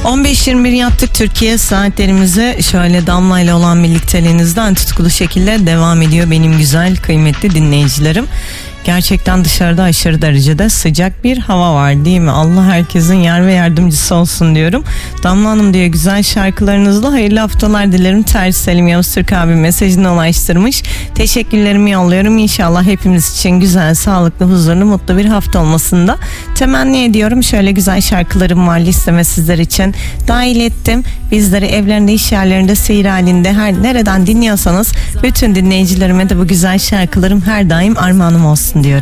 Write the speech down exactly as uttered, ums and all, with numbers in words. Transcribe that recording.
on beş yirmi bir yaptık Türkiye saatlerimize. Şöyle Damla ile olan birlikteliğinizden tutkulu şekilde devam ediyor benim güzel kıymetli dinleyicilerim. Gerçekten dışarıda aşırı derecede sıcak bir hava var değil mi? Allah herkesin yar ve yardımcısı olsun diyorum. Damla Hanım diyor güzel şarkılarınızla hayırlı haftalar dilerim. Tersi Selim Yavuz Türk abi mesajını ulaştırmış. Teşekkürlerimi yolluyorum. İnşallah hepimiz için güzel, sağlıklı, huzurlu, mutlu bir hafta olmasını da temenni ediyorum. Şöyle güzel şarkılarım var listeme sizler için dahil ettim. Bizleri evlerinde, iş yerlerinde, seyir halinde her nereden dinliyorsanız bütün dinleyicilerime de bu güzel şarkılarım her daim armağanım olsun diyorum.